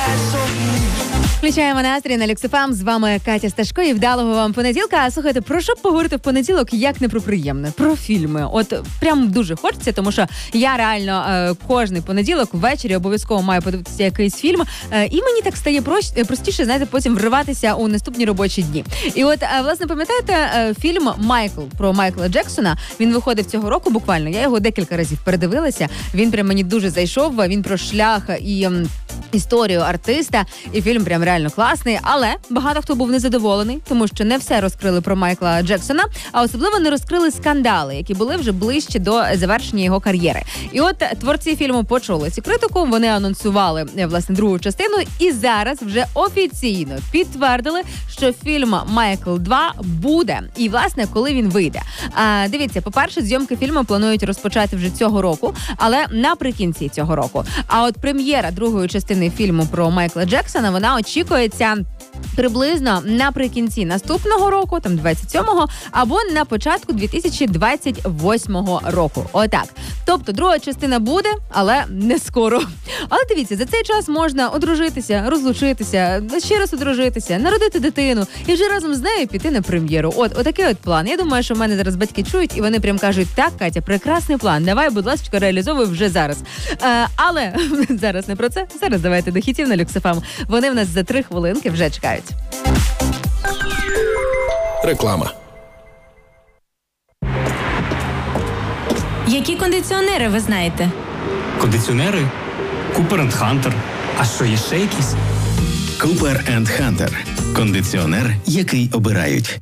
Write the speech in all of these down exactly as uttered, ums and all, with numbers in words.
Включаємо настрій на Люкс еф ем. З вами Катя Сташко і вдалого вам понеділка. Слухайте, про що поговорити в понеділок, як не про приємне? Про фільми. От прям дуже хочеться, тому що я реально е, кожний понеділок ввечері обов'язково маю подивитися якийсь фільм. Е, і мені так стає прост, простіше, знаєте, потім вриватися у наступні робочі дні. І от, е, власне, пам'ятаєте, е, фільм «Майкл» про Майкла Джексона? Він виходив цього року буквально. Я його декілька разів передивилася. Він прям мені дуже зайшов. Він про шлях і м, історію артиста. І фільм прям реально класний, але багато хто був незадоволений, тому що не все розкрили про Майкла Джексона, а особливо не розкрили скандали, які були вже ближче до завершення його кар'єри. І от творці фільму почули цю критику, вони анонсували, власне, другу частину, і зараз вже офіційно підтвердили, що фільм «Майкл два» буде. І, власне, коли він вийде. А, дивіться, по-перше, зйомки фільму планують розпочати вже цього року, але наприкінці цього року. А от прем'єра другої частини фільму про Майкла Джексона, вона очікується приблизно наприкінці наступного року, там двадцять сьомого, або на початку дві тисячі двадцять восьмого року. Отак. Тобто друга частина буде, але не скоро. Але дивіться, за цей час можна одружитися, розлучитися, ще раз одружитися, народити дитину і вже разом з нею піти на прем'єру. От, отакий от план. Я думаю, що в мене зараз батьки чують, і вони прям кажуть: так, Катя, прекрасний план, давай, будь ласка, реалізовуй вже зараз. Е, але зараз не про це, зараз давайте до хітів на Люкс еф ем. Вони в нас за три хвилинки вже чекають. Реклама. Які кондиціонери ви знаєте? Кондиціонери? Купер енд Хантер. А що, є ще якісь? Купер енд Хантер. Кондиціонер, який обирають.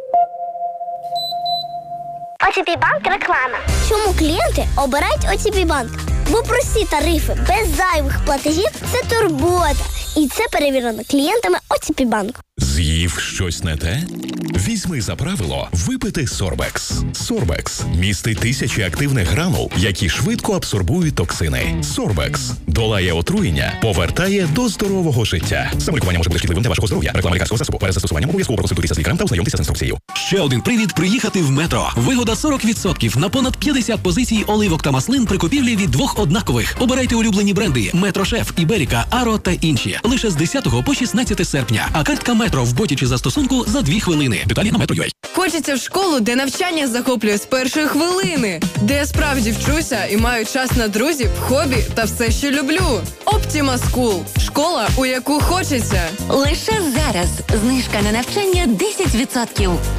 о те пі Банк реклама. Чому клієнти обирають о те пі Банк? Бо прості тарифи без зайвих платежів – це турбота. І це перевірено клієнтами о те пі Банк. З'їв щось не те? Візьми за правило випити Сорбекс. Сорбекс містить тисячі активних гранул, які швидко абсорбують токсини. Сорбекс долає отруєння, повертає до здорового життя. Самолікування може бути шкідливим для вашого здоров'я. Реклама лікарського засобу. Перед застосуванням обов'язково проконсультуйтеся з лікарем та ознайомтеся з інструкцією. Ще один привід приїхати в Метро. Вигода сорок відсотків на понад п'ятдесят позицій оливок та маслин при купівлі від двох однакових. Обирайте улюблені бренди: Метрошеф, Іберіка, Аро та інші. Лише з десятого по шістнадцяте серпня. А картка Метро в боті чи застосунку за дві хвилини. Деталі на Метро.ua. Хочеться в школу, де навчання захоплює з першої хвилини, де я справді вчуся і маю час на друзів, хобі та все, що люблю. Optima School – школа, у яку хочеться. Лише зараз знижка на навчання десять відсотків.